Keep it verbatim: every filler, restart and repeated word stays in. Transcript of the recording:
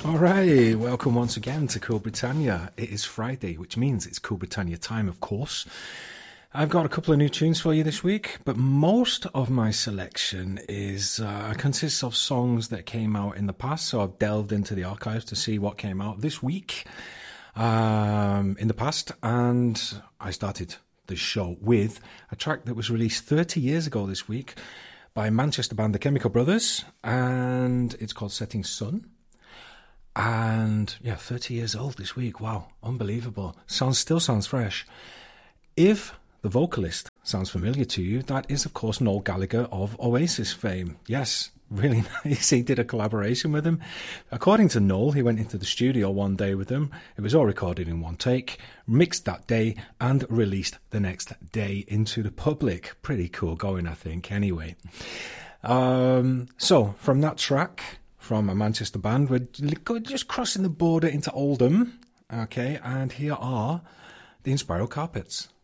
All right, welcome once again to Cool Britannia. It is Friday, which means it's Cool Britannia time, of course. I've got a couple of new tunes for you this week, but most of my selection is uh, consists of songs that came out in the past. So I've delved into the archives to see what came out this week um, in the past, and I started the show with a track that was released thirty years ago this week by Manchester band The Chemical Brothers, and it's called Setting Sun. And yeah, thirty years old this week. Wow, unbelievable. Sounds still sounds fresh. If the vocalist sounds familiar to you, that is, of course, Noel Gallagher of Oasis fame. Yes, really nice. He did a collaboration with him. According to Noel, he went into the studio one day with them. It was all recorded in one take, mixed that day, and released the next day into the public. Pretty cool going, I think, anyway. Um, so, from that track, from a Manchester band, we're just crossing the border into Oldham. Okay, and here are the Inspiral Carpets.